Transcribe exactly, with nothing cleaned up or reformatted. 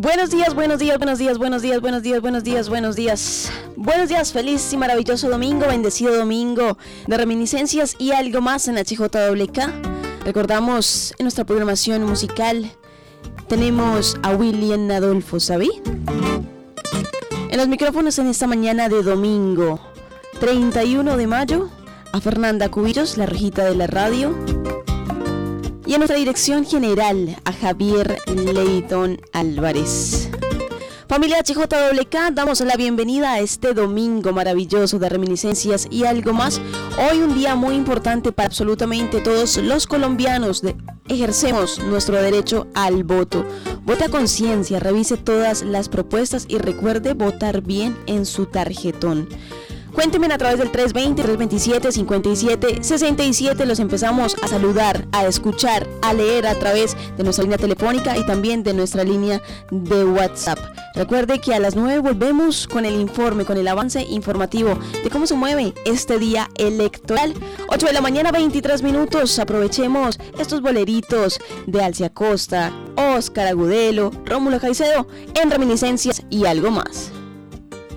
Buenos días, buenos días, buenos días, buenos días, buenos días, buenos días, buenos días. Buenos días, feliz y maravilloso domingo, bendecido domingo de reminiscencias y algo más en H J W K. Recordamos en nuestra programación musical tenemos a William Adolfo Sabí. En los micrófonos en esta mañana de domingo treinta y uno de mayo, a Fernanda Cubillos, la rejita de la radio. Y en nuestra dirección general, a Javier Leighton Álvarez. Familia H J W K, damos la bienvenida a este domingo maravilloso de reminiscencias y algo más. Hoy un día muy importante para absolutamente todos los colombianos. De, ejercemos nuestro derecho al voto. Vote a conciencia, revise todas las propuestas y recuerde votar bien en su tarjetón. Cuéntenme a través del tres veinte, tres veintisiete, cincuenta y siete, sesenta y siete. Los empezamos a saludar, a escuchar, a leer a través de nuestra línea telefónica y también de nuestra línea de WhatsApp. Recuerde que a las nueve volvemos con el informe, con el avance informativo de cómo se mueve este día electoral. ocho de la mañana, veintitrés minutos. Aprovechemos estos boleritos de Alcia Costa, Óscar Agudelo, Rómulo Caicedo en reminiscencias y algo más.